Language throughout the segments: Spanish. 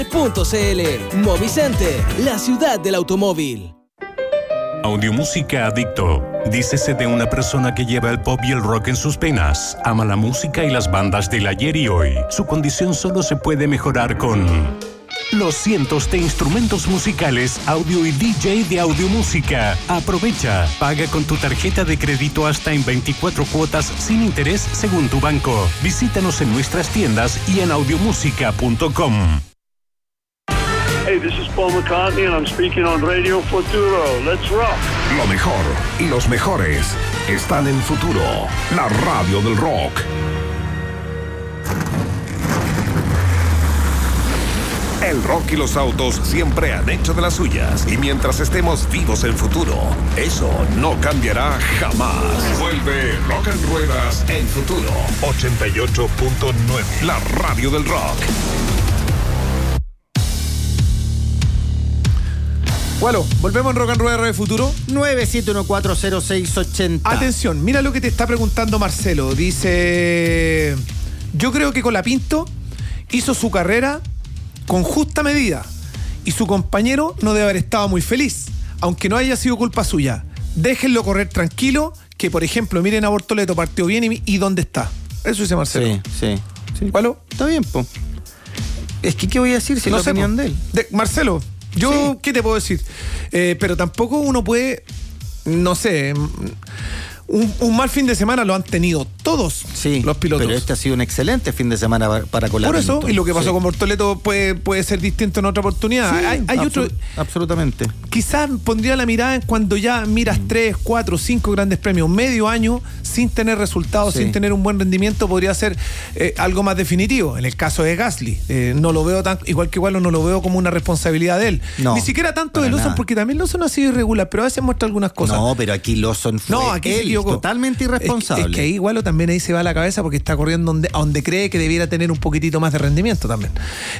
Movicenter, la ciudad del automóvil. Audiomúsica Adicto. Dícese de una persona que lleva el pop y el rock en sus penas. Ama la música y las bandas del ayer y hoy. Su condición solo se puede mejorar con los cientos de instrumentos musicales, audio y DJ de Audiomúsica. Aprovecha. Paga con tu tarjeta de crédito hasta en 24 cuotas sin interés según tu banco. Visítanos en nuestras tiendas y en audiomusica.com. Hey, this is Paul McCartney and I'm speaking on Radio Futuro. Let's rock. Lo mejor y los mejores están en Futuro, la radio del rock. El rock y los autos siempre han hecho de las suyas. Y mientras estemos vivos en Futuro, eso no cambiará jamás. Vuelve Rock en Ruedas en Futuro 88.9, la radio del rock. Bueno, volvemos en Rock and Rueda Radio Futuro. 97140680. Atención, mira lo que te está preguntando Marcelo. Dice: yo creo que Colapinto hizo su carrera con justa medida y su compañero no debe haber estado muy feliz, aunque no haya sido culpa suya. Déjenlo correr tranquilo, que por ejemplo, miren a Bortoleto, partió bien y ¿dónde está? Eso dice Marcelo. Sí. ¿Cuál? Está bien, po. Es que, ¿qué voy a decir si no es la opinión de él? Marcelo, yo, ¿qué te puedo decir? Pero tampoco uno puede, no sé, un mal fin de semana lo han tenido todos los pilotos. Pero este ha sido un excelente fin de semana para Colapinto. Por eso, y lo que pasó con Bortoleto puede ser distinto en otra oportunidad. Sí, hay otro. Absolutamente. Quizás pondría la mirada en cuando ya miras 3, 4, 5 grandes premios, medio año, sin tener resultados, sin tener un buen rendimiento, podría ser algo más definitivo. En el caso de Gasly, no lo veo tan, igual que Wallo, no lo veo como una responsabilidad de él. No, ni siquiera tanto de Lawson, porque también Lawson ha sido irregular, pero a veces muestra algunas cosas. No, pero aquí Lawson fue totalmente irresponsable. Es que ahí Wallo también ahí se va a la cabeza porque está corriendo a donde cree que debiera tener un poquitito más de rendimiento también.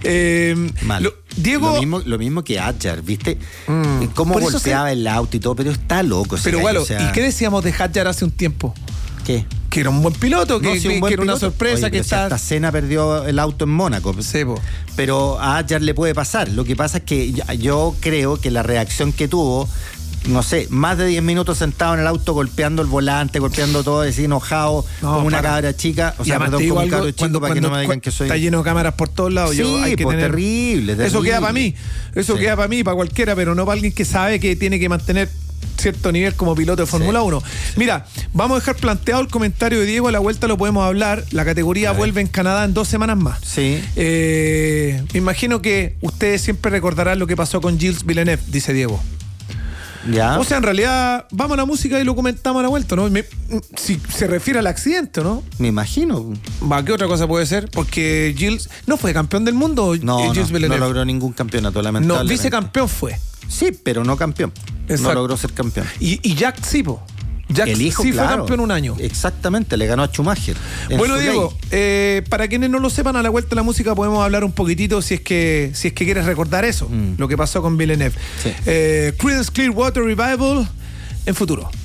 Diego, lo mismo que Hadjar, ¿viste? Cómo golpeaba el auto y todo, pero está loco. Pero Wallo, ¿y qué decíamos de Hadjar hace un tiempo? ¿Qué? Que era un buen piloto, que era una sorpresa. Oye, que hasta Senna perdió el auto en Mónaco. Sí, pero a Hadjar le puede pasar. Lo que pasa es que yo creo que la reacción que tuvo, no sé, más de 10 minutos sentado en el auto golpeando el volante, golpeando todo, así enojado, como una cabra chica. O sea, perdón, como un cabro chico, para que no me digan que soy... Está lleno de cámaras por todos lados. Sí, hay que tener... terrible. Eso queda para mí. Eso queda para mí, para cualquiera, pero no para alguien que sabe que tiene que mantener cierto nivel como piloto de Fórmula 1. Mira, vamos a dejar planteado el comentario de Diego, a la vuelta lo podemos hablar. La categoría vuelve en Canadá en 2 semanas más. Sí. Me imagino que ustedes siempre recordarán lo que pasó con Gilles Villeneuve, dice Diego. Ya. O sea, en realidad, vamos a la música y lo comentamos a la vuelta, ¿no? Si se refiere al accidente, ¿no? Me imagino. ¿Qué otra cosa puede ser? Porque Gilles no fue campeón del mundo. No logró ningún campeonato, lamentablemente. No, vicecampeón fue. Sí, pero no campeón. Exacto. No logró ser campeón. Y Jack sí, Jack el hijo, sí claro, fue campeón un año. Exactamente, le ganó a Schumacher. Bueno, Diego, para quienes no lo sepan, a la vuelta de la música podemos hablar un poquitito si es que quieres recordar eso, lo que pasó con Villeneuve. Sí. Creedence Clearwater Revival en Futuro.